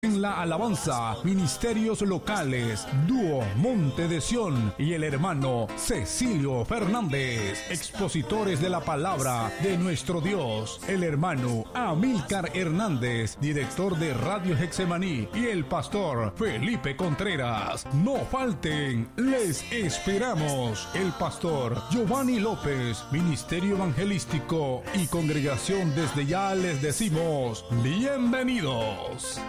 En la alabanza, ministerios locales, dúo Monte de Sión y el hermano Cecilio Fernández, expositores de la palabra de nuestro Dios, el hermano Amílcar Hernández, director de Radio Getsemaní, y el pastor Felipe Contreras. No falten, les esperamos. El pastor Giovanni López, ministerio evangelístico y congregación, desde ya les decimos bienvenidos.